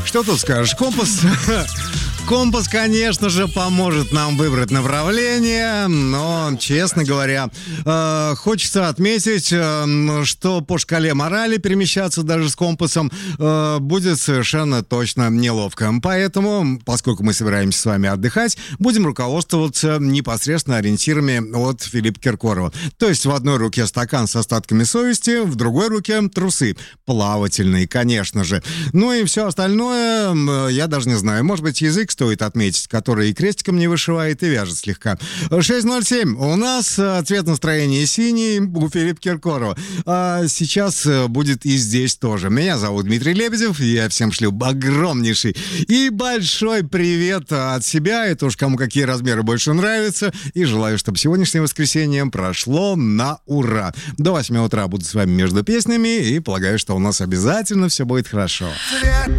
Что тут скажешь? Компас, конечно же, поможет нам выбрать направление, но, честно говоря, хочется отметить, что по шкале морали перемещаться даже с компасом будет совершенно точно неловко. Поэтому, поскольку мы собираемся с вами отдыхать, будем руководствоваться непосредственно ориентирами от Филиппа Киркорова. То есть в одной руке стакан с остатками совести, в другой руке трусы. Плавательные, конечно же. Ну и все остальное, я даже не знаю. Может быть, язык стоит отметить, который и крестиком не вышивает, и вяжет слегка. 6:07. У нас цвет настроения синий у Филиппа Киркорова. А сейчас будет и здесь тоже. Меня зовут Дмитрий Лебедев, и я всем шлю огромнейший и большой привет от себя. Это уж кому какие размеры больше нравятся. И желаю, чтобы сегодняшнее воскресенье прошло на ура. До 8 утра буду с вами между песнями, и полагаю, что у нас обязательно все будет хорошо.